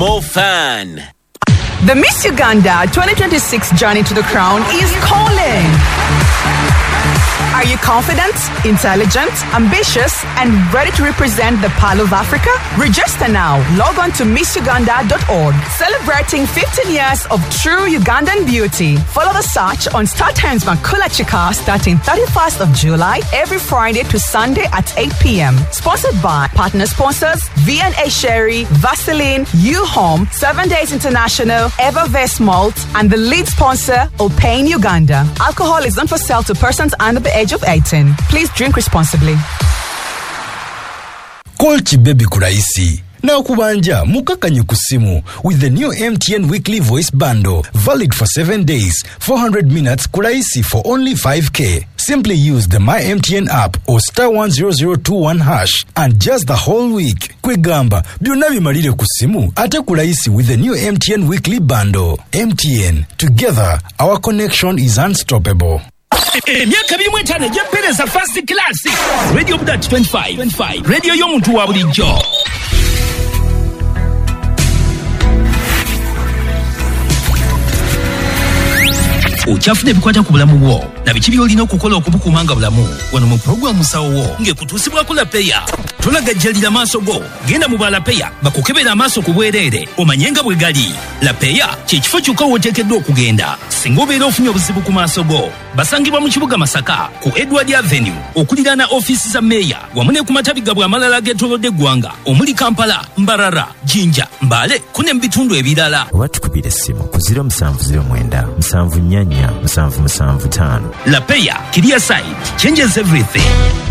more fun. The Miss Uganda 2026 journey to the crown is calling. Are you confident, intelligent, ambitious, and ready to represent the Pearl of Africa? Register now. Log on to missuganda.org. Celebrating 15 years of true Ugandan beauty. Follow the search on StarTimes Makula Chika starting 31st of July every Friday to Sunday at 8 p.m. Sponsored by partner sponsors V&A Sherry, Vaseline, U-Home, 7 Days International, Evervest Malt, and the lead sponsor, Opain Uganda. Alcohol is not for sale to persons under the age of 18. Please drink responsibly. Call Chibebi Kuraisi. Na kubanja mukakanye kusimu with the new MTN weekly voice bundle, valid for 7 days, 400 minutes kuraisi for only 5k. Simply use the My MTN app or *10021 hash and just the whole week. Kwegamba byonna bimalire kusimu ate kuraisi with the new MTN weekly bundle. MTN, together our connection is unstoppable. Emyaka 25 egy'empeereza first class. Radio Budat 25. Radio y'omuntu wa bulijjo. Okyafuna ebikwata ku bulamu bwo na biki by'olina okukola okubukuumanga bulamu wano mu puroguramu Sawo ng'ekutuusibwako Lapeya. Tolagajjalira maaso go, genda mu ba Lapeya bakukebera amaaso ku bwereere omanye nga bwe gali. Lapeya kye kifo kyokka w'oteekeddwa okugenda singa obeera ofunye obuzibu ku maaso go. Basangibwa mu kibuga Masaka ku Edward Avenue okuliraana ofiisi za Meya wamu ne ku matabi gabwe amalala ageetoolodde eggwanga omuli Kampala, Mbarara, Jinja, Mbale ku ne mu bitundu ebirala. Watukubira essimu ku 0709 744 775. Lapeya, Kiria side changes everything.